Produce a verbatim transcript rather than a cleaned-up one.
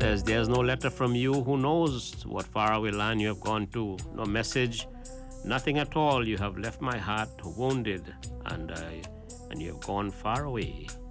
says, there's no letter from you. Who knows what faraway land you have gone to? No message, nothing at all. You have left my heart wounded, and, uh, and you have gone far away.